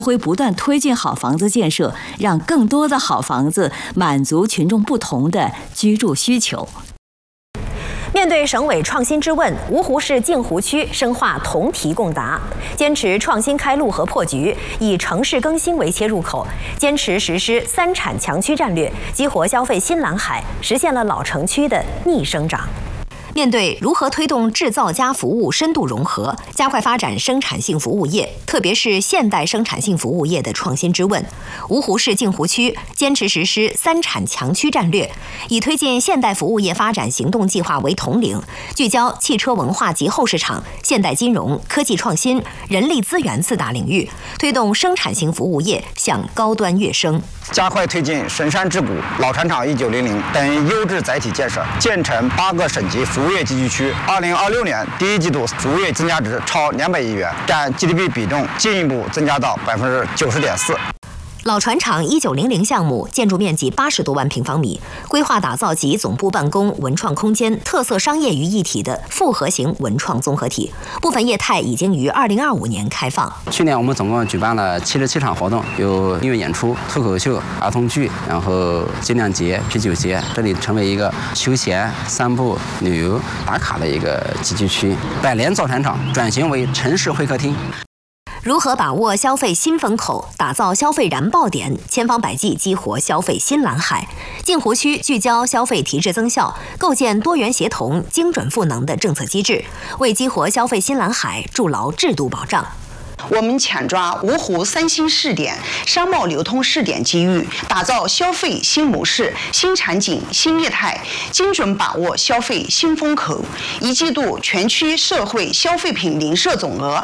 会不断推进好房子建设，让更多的好房子满足群众不同的居住需求。 面对省委创新之问，芜湖市镜湖区深化同题共答，坚持创新开路和破局，以城市更新为切入口，坚持实施3产强区战略，激活消费新蓝海，实现了老城区的逆生长。面对如何推动制造加服务深度融合，加快发展生产性服务业，特别是现代生产性服务业的创新之问，芜湖市镜湖区坚持实施3产强区战略，以推进现代服务业发展行动计划为统领，聚焦汽车文化及后市场、现代金融、科技创新、人力资源4大领域，推动生产性服务业向高端跃升。 加快推进神山之谷、老船厂1900等优质载体建设，建成8个省级服务业集聚区。2026年第1季度服务业增加值超200亿元，占 GDP 比重进一步增加到90.4%。 老船厂1900项目建筑面积80多万平方米，规划打造集总部办公、文创空间、特色商业于一体的复合型文创综合体。部分业态已经于2025年开放。 去年我们总共举办了77场活动，有音乐演出、脱口秀、儿童剧，然后精酿节、啤酒节，这里成为一个休闲、散步、旅游、打卡的一个集聚区。百联造船厂转型为城市会客厅。 如何把握消费新风口，打造消费燃爆点，千方百计激活消费新蓝海。镜湖区聚焦消费提质增效，构建多元协同、精准赋能的政策机制，为激活消费新蓝海筑牢制度保障。 我们抢抓芜湖3新试点、商贸流通试点机遇，打造消费新模式、新场景、新业态，精准把握消费新风口。1季度全区社会消费品零售总额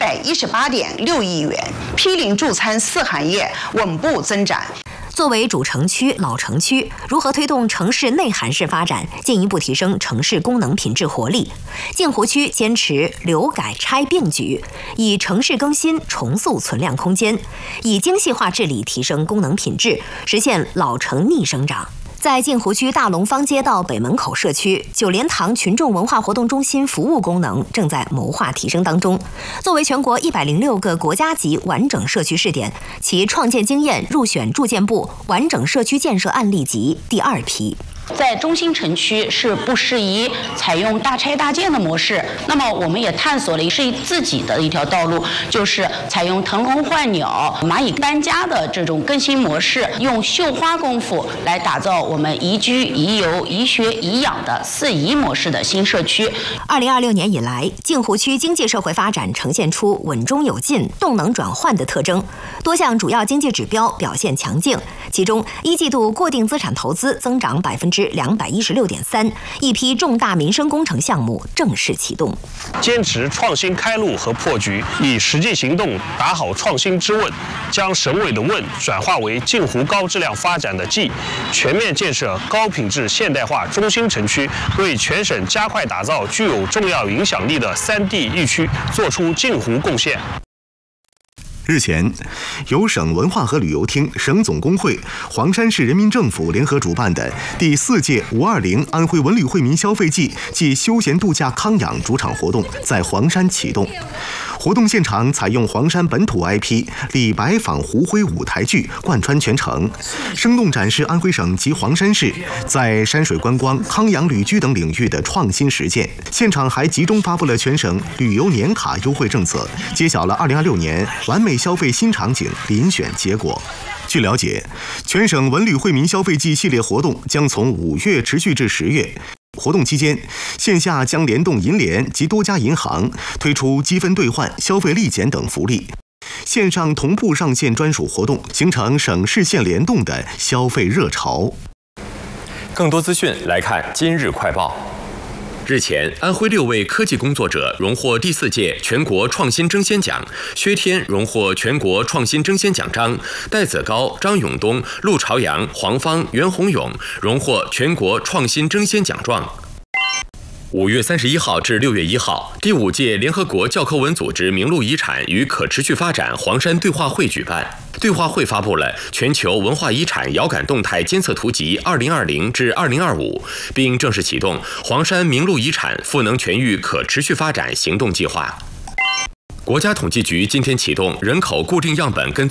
118.6亿元，批零助餐4行业稳步增长。 作为主城区、老城区，如何推动城市内涵式发展，进一步提升城市功能品质活力？镜湖区坚持留改拆并举，以城市更新重塑存量空间，以精细化治理提升功能品质，实现老城逆生长。在镜湖区大龙坊街道北门口社区9莲塘群众文化活动中心服务功能正在谋划提升当中。作为全国106个国家级完整社区试点，其创建经验入选住建部完整社区建设案例集第2批。 在中心城区是不适宜采用大拆大建的模式，那么我们也探索了是自己的一条道路，就是采用腾笼换鸟、蚂蚁搬家的这种更新模式，用绣花功夫来打造我们宜居、宜游、宜学、宜养的4宜模式的新社区。 2026年以来，镜湖区经济社会发展呈现出稳中有进、动能转换的特征，多项主要经济指标表现强劲，其中1季度固定资产投资增长216.3%，一批重大民生工程项目正式启动。 坚持创新开路和破局，以实际行动打好创新之问，将省委的问转化为镜湖高质量发展的技，全面建设高品质现代化中心城区，为全省加快打造具有重要影响力的3D 疫区做出镜湖贡献。 日前，由省文化和旅游厅、省总工会、黄山市人民政府联合主办的第4届520安徽文旅惠民消费季暨休闲度假康养主场活动在黄山启动。活动现场采用黄山本土 IP 李白访胡辉舞台剧贯穿全程，生动展示安徽省及黄山市在山水观光、康养旅居等领域的创新实践。现场还集中发布了全省旅游年卡优惠政策，揭晓了2026年完美消费新场景遴选结果。据了解，全省文旅惠民消费季系列活动将从5月持续至10月。活动期间，线下将联动银联及多家银行推出积分兑换、消费立减等福利，线上同步上线专属活动，形成省市县联动的消费热潮。 更多资讯来看今日快报。日前，安徽6位科技工作者荣获第4届全国创新争先奖，薛天荣获全国创新争先奖章，戴子高、张永东、陆朝阳、黄芳、袁洪勇荣获全国创新争先奖状。5月31号至6月1号，第5届联合国教科文组织名录遗产与可持续发展黄山对话会举办。对话会发布了全球文化遗产遥感动态监测图集2020至2025，并正式启动黄山名录遗产赋能全域可持续发展行动计划。国国家统计局今天启动人口固定样本跟